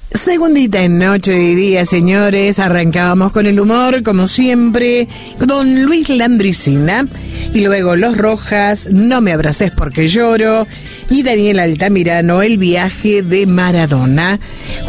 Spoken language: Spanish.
Segundita en Noche y Día, señores. Arrancábamos con el humor, como siempre, con Luis Landricina. Y luego Los Rojas, No me abraces porque lloro. Y Daniel Altamirano, El viaje de Maradona.